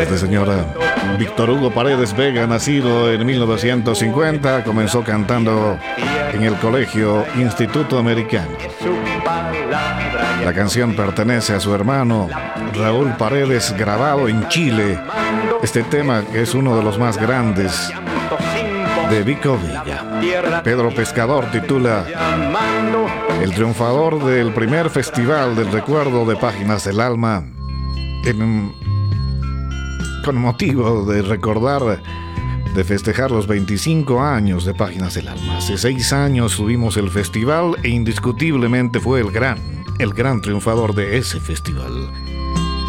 Este señor Víctor Hugo Paredes Vega, nacido en 1950, comenzó cantando en el colegio Instituto Americano. La canción pertenece a su hermano Raúl Paredes, grabado en Chile. Este tema es uno de los más grandes de Vico Villa. Pedro Pescador titula El triunfador del primer Festival del Recuerdo de Páginas del Alma, con motivo de recordar, de festejar los 25 años de Páginas del Alma. Hace 6 años tuvimos el festival e indiscutiblemente fue el gran triunfador de ese festival.